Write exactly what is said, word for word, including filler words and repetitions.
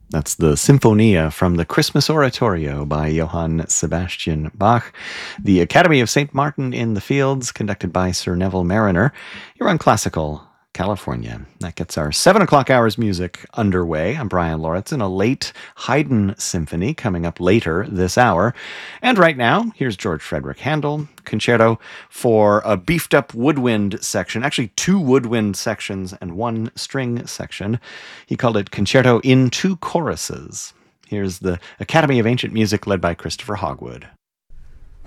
That's the Sinfonia from the Christmas Oratorio by Johann Sebastian Bach. The Academy of Saint Martin in the Fields, conducted by Sir Neville Mariner. You're on Classical California. That gets our seven o'clock hours music underway. I'm Brian Lauritsen, a late Haydn symphony coming up later this hour. And right now, here's George Frederick Handel, concerto for a beefed up woodwind section, actually two woodwind sections and one string section. He called it Concerto in Two Choruses. Here's the Academy of Ancient Music led by Christopher Hogwood.